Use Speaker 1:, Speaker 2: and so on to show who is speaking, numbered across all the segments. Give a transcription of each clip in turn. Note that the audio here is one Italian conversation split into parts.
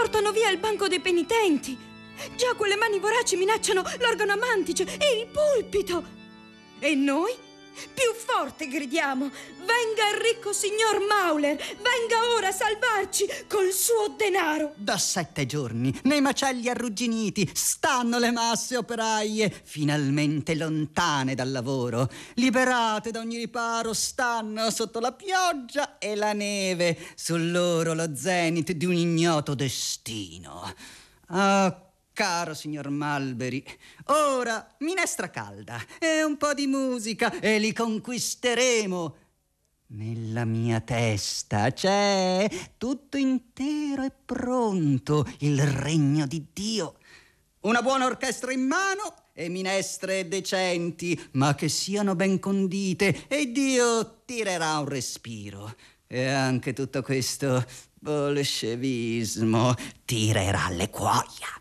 Speaker 1: portano via il banco dei penitenti. Già quelle mani voraci minacciano l'organo a mantice e il pulpito. E noi? Più forte gridiamo: venga il ricco signor Mauler, venga ora a salvarci col suo denaro.
Speaker 2: Da 7 giorni, nei macelli arrugginiti, stanno le masse operaie, finalmente lontane dal lavoro, liberate da ogni riparo, stanno sotto la pioggia e la neve, su loro lo zenit di un ignoto destino. Ah, caro signor Malberi, ora minestra calda e un po' di musica e li conquisteremo. Nella mia testa c'è tutto intero e pronto il regno di Dio. Una buona orchestra in mano e minestre decenti, ma che siano ben condite, e Dio tirerà un respiro. E anche tutto questo bolscevismo tirerà le cuoia.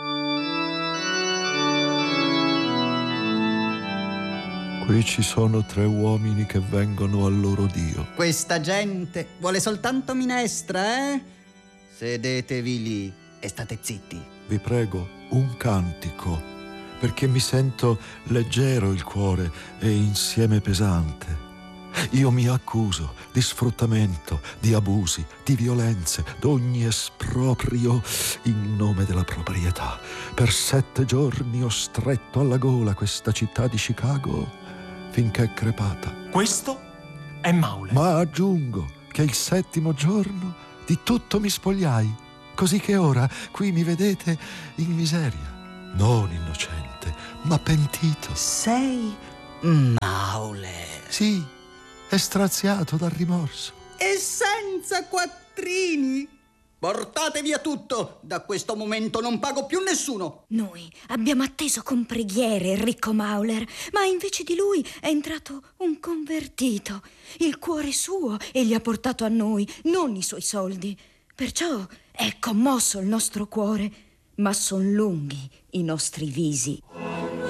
Speaker 3: Qui ci sono 3 uomini che vengono al loro Dio.
Speaker 2: Questa gente vuole soltanto minestra, eh? Sedetevi lì e state zitti.
Speaker 3: Vi prego, un cantico, perché mi sento leggero il cuore e insieme pesante. Io mi accuso di sfruttamento, di abusi, di violenze, d'ogni esproprio in nome della proprietà. Per 7 giorni ho stretto alla gola questa città di Chicago finché è crepata.
Speaker 4: Questo è Mauler.
Speaker 3: Ma aggiungo che il 7° giorno di tutto mi spogliai, così che ora qui mi vedete in miseria, non innocente, ma pentito.
Speaker 2: Sei Mauler.
Speaker 3: Sì, estraziato dal rimorso.
Speaker 2: E senza quattrini. Portate via tutto. Da questo momento non pago più nessuno.
Speaker 1: Noi abbiamo atteso con preghiere il ricco Mauler, ma invece di lui è entrato un convertito. Il cuore suo egli ha portato a noi, non i suoi soldi. Perciò è commosso il nostro cuore, ma son lunghi i nostri visi.